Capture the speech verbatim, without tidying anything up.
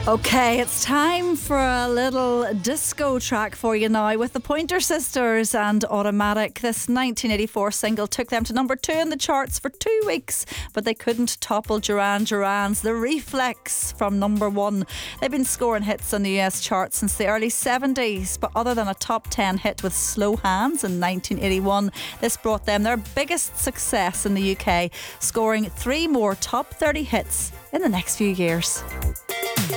Okay, it's time for a little disco track for you now with the Pointer Sisters and Automatic. This nineteen eighty-four single took them to number two in the charts for two weeks, but they couldn't topple Duran Duran's The Reflex from number one. They've been scoring hits on the U S charts since the early seventies, but other than a top ten hit with Slow Hands in nineteen eighty-one, this brought them their biggest success in the U K, scoring three more top thirty hits in the next few years.